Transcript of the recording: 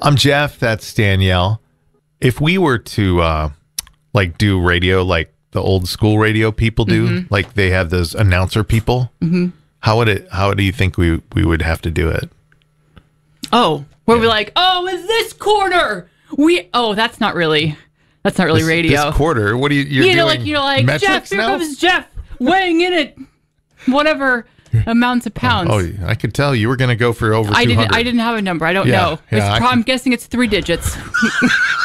I'm Jeff. That's Danielle. If we were to do radio like the old school radio people do, like they have those announcer people, how do you think we would have to do it? Oh, where we're like, oh, is this quarter? That's not really radio. This quarter? What are you're doing? Jeff, here comes Jeff weighing in at whatever amounts of pounds. Oh, I could tell you were going to go for over 200. I didn't have a number. I don't know. Yeah, I'm guessing it's 3 digits.